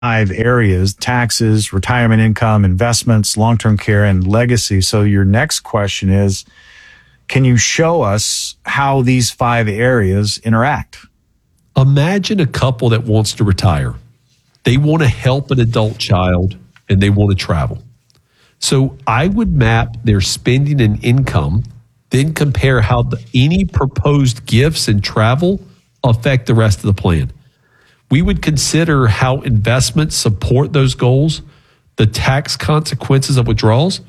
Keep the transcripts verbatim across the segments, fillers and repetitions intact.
five areas: taxes, retirement income, investments, long-term care, and legacy. So your next question is, can you show us how these five areas interact? Imagine a couple that wants to retire. They want to help an adult child and they want to travel. So I would map their spending and income, then compare how the, any proposed gifts and travel affect the rest of the plan. We would consider how investments support those goals, the tax consequences of withdrawals,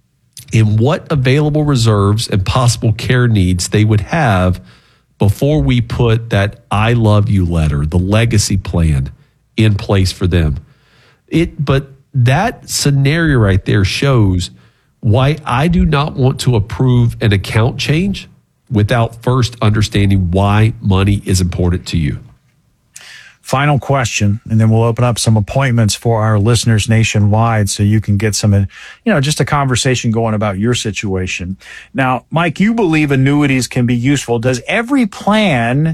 and what available reserves and possible care needs they would have before we put that I love you letter, the legacy plan, in place for them. It, but that scenario right there shows why I do not want to approve an account change without first understanding why money is important to you. Final question, and then we'll open up some appointments for our listeners nationwide so you can get some, you know, just a conversation going about your situation. Now, Mike, you believe annuities can be useful. Does every plan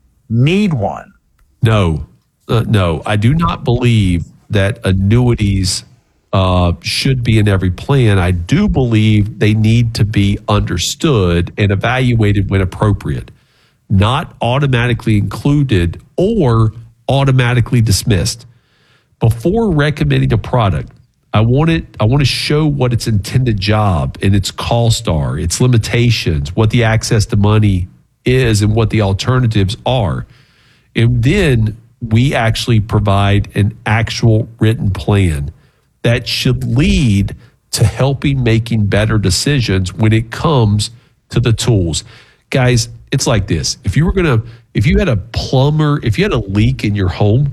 need one? No, uh, no. I do not believe that annuities uh, should be in every plan. I do believe they need to be understood and evaluated when appropriate, not automatically included or automatically dismissed. Before recommending a product, I want it, I want to show what its intended job and its cost are, its limitations, what the access to money is, and what the alternatives are. And then we actually provide an actual written plan that should lead to helping making better decisions when it comes to the tools. Guys, it's like this. If you were going to, if you had a plumber, if you had a leak in your home,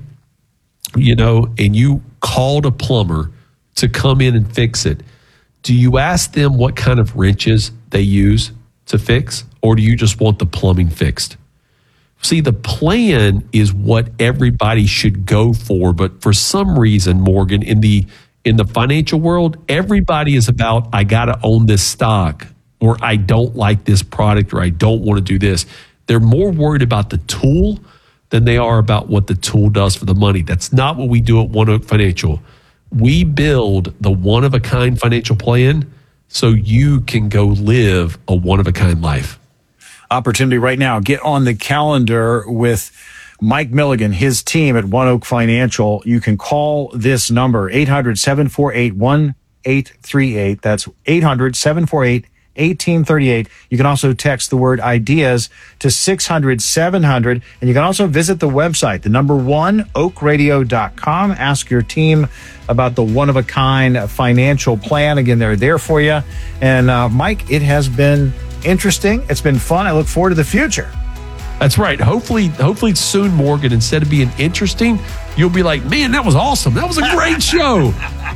you know, and you called a plumber to come in and fix it, do you ask them what kind of wrenches they use to fix, or do you just want the plumbing fixed? See, the plan is what everybody should go for, but for some reason, Morgan, in the in the financial world, everybody is about, I got to own this stock, or I don't like this product, or I don't want to do this. They're more worried about the tool than they are about what the tool does for the money. That's not what we do at One Oak Financial. We build the one-of-a-kind financial plan so you can go live a one-of-a-kind life. Opportunity right now. Get on the calendar with Mike Milligan, his team at One Oak Financial. You can call this number, eight hundred, seven four eight, one eight three eight. That's eight hundred, seven four eight, one eight three eight. You can also text the word ideas to six hundred, seven hundred. And you can also visit the website, the number one, oak radio dot com. Ask your team about the one-of-a-kind financial plan. Again, they're there for you. And uh, Mike, it has been interesting. It's been fun. I look forward to the future. That's right. Hopefully, hopefully soon, Morgan, instead of being interesting, you'll be like, man, that was awesome. That was a great show.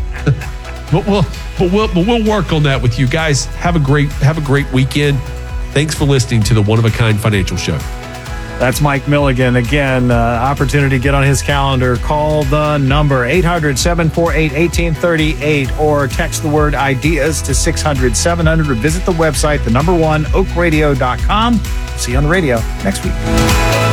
But we'll, but we'll, but we'll work on that with you guys. Have a great, have a great weekend. Thanks for listening to the One of a Kind Financial Show. That's Mike Milligan. Again, uh, opportunity to get on his calendar. Call the number eight hundred, seven four eight, one eight three eight or text the word ideas to six hundred, seven hundred or visit the website, the number one, oak radio dot com. See you on the radio next week.